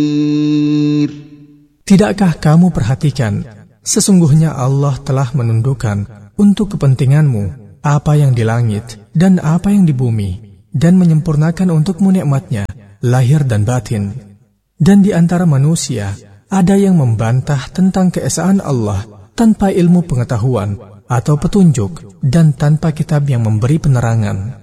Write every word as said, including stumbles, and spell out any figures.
Tidakkah kamu perhatikan, sesungguhnya Allah telah menundukkan untuk kepentinganmu apa yang di langit dan apa yang di bumi, dan menyempurnakan untukmu nikmatnya, lahir dan batin. Dan di antara manusia, ada yang membantah tentang keesaan Allah tanpa ilmu pengetahuan atau petunjuk dan tanpa kitab yang memberi penerangan.